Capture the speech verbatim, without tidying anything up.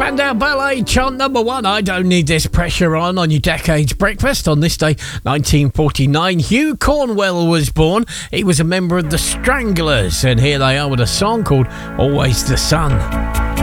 Spandau Ballet, chant number one. I don't need this pressure on on your Decades Breakfast. On this day, nineteen forty-nine, Hugh Cornwell was born. He was a member of the Stranglers, and here they are with a song called Always the Sun.